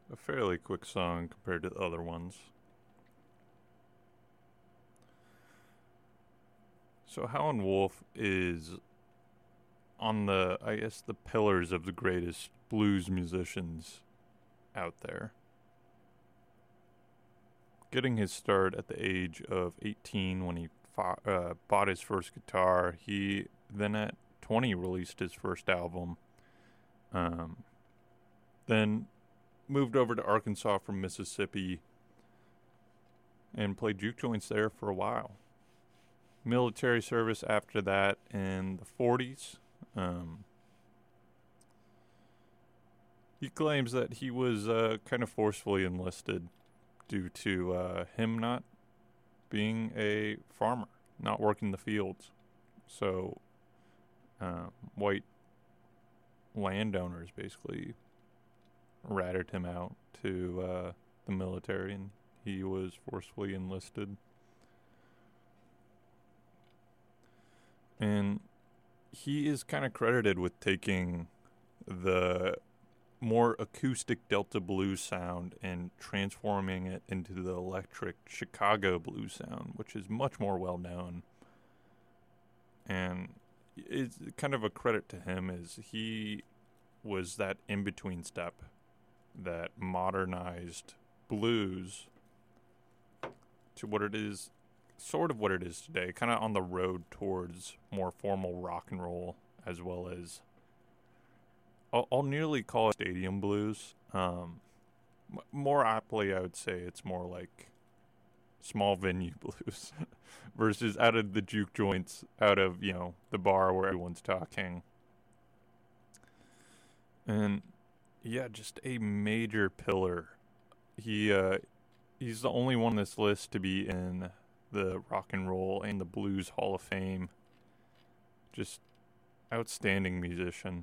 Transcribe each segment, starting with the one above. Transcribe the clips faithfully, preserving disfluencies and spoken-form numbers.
a fairly quick song compared to the other ones. So Howlin' Wolf is on the, I guess, the pillars of the greatest blues musicians out there. Getting his start at the age of eighteen when he fought, uh, bought his first guitar, he then at twenty released his first album. Um, then moved over to Arkansas from Mississippi and played juke joints there for a while. Military service after that in the forties. Um, he claims that he was uh, kind of forcefully enlisted due to uh, him not being a farmer, not working the fields. So, uh, white landowners basically ratted him out to uh, the military, and he was forcefully enlisted. And he is kind of credited with taking the more acoustic Delta blues sound and transforming it into the electric Chicago blues sound, which is much more well known. And it's kind of a credit to him is he was that in-between step that modernized blues to what it is, sort of what it is today, kind of on the road towards more formal rock and roll, as well as I'll, I'll nearly call it stadium blues. Um, m- more aptly, I would say it's more like small venue blues versus out of the juke joints, out of, you know, the bar where everyone's talking. And yeah, just a major pillar. He uh, he's the only one on this list to be in the Rock and Roll and the Blues Hall of Fame. Just outstanding musician.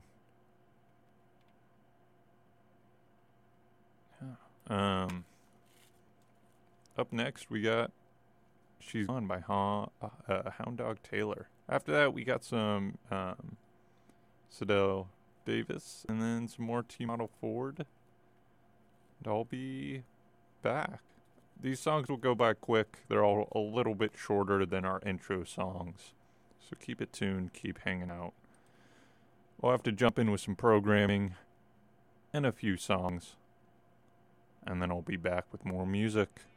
Yeah. Um. Up next, we got "She's Gone" by ha- uh, Hound Dog Taylor. After that, we got some um, Sedell Davis, and then some more T Model Ford. And I'll be back. These songs will go by quick. They're all a little bit shorter than our intro songs. So keep it tuned, keep hanging out. We'll have to jump in with some programming and a few songs. And then I'll be back with more music.